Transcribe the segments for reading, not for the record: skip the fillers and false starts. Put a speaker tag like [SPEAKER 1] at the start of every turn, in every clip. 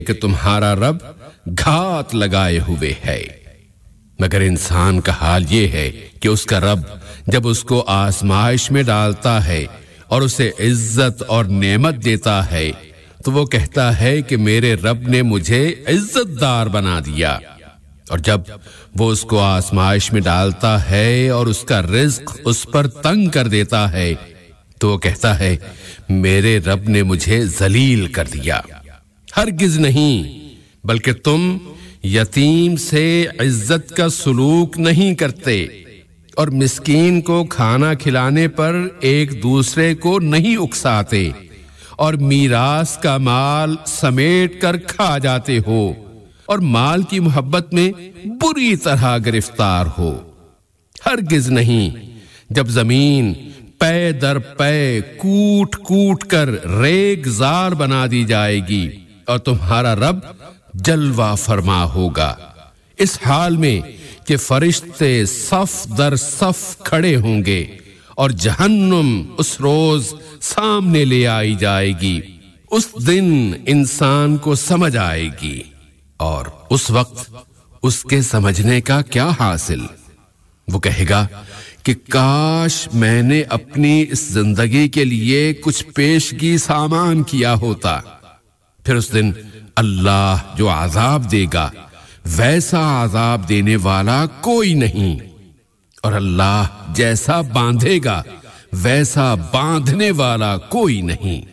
[SPEAKER 1] کہ تمہارا رب گھات لگائے ہوئے ہے مگر انسان کا حال یہ ہے کہ اس کا رب جب اس کو آزمائش میں ڈالتا ہے اور اسے عزت اور نعمت دیتا ہے تو وہ کہتا ہے کہ میرے رب نے مجھے عزت دار بنا دیا، اور جب وہ اس کو آزمائش میں ڈالتا ہے اور اس کا رزق اس پر تنگ کر دیتا ہے تو وہ کہتا ہے میرے رب نے مجھے ذلیل کر دیا۔ ہرگز نہیں، بلکہ تم یتیم سے عزت کا سلوک نہیں کرتے اور مسکین کو کھانا کھلانے پر ایک دوسرے کو نہیں اکساتے اور میراث کا مال سمیٹ کر کھا جاتے ہو اور مال کی محبت میں بری طرح گرفتار ہو۔ ہرگز نہیں، جب زمین پے در پے کوٹ کوٹ کر ریگ زار بنا دی جائے گی اور تمہارا رب جلوہ فرما ہوگا، اس حال میں کہ فرشتے صف در صف کھڑے ہوں گے اور جہنم اس روز سامنے لے آئی جائے گی۔ اس دن انسان کو سمجھ آئے گی، اور اس وقت اس کے سمجھنے کا کیا حاصل؟ وہ کہے گا کہ کاش میں نے اپنی اس زندگی کے لیے کچھ پیشگی سامان کیا ہوتا۔ پھر اس دن اللہ جو عذاب دے گا ویسا عذاب دینے والا کوئی نہیں، اور اللہ جیسا باندھے گا ویسا باندھنے والا کوئی نہیں۔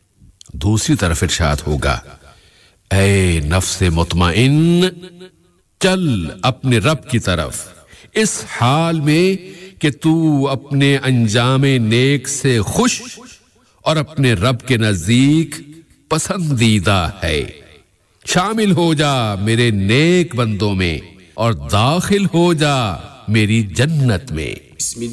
[SPEAKER 1] دوسری طرف ارشاد ہوگا، اے نفس مطمئن، چل اپنے رب کی طرف اس حال میں کہ تو اپنے انجام نیک سے خوش اور اپنے رب کے نزدیک پسندیدہ ہے۔ شامل ہو جا میرے نیک بندوں میں اور داخل ہو جا میری جنت میں۔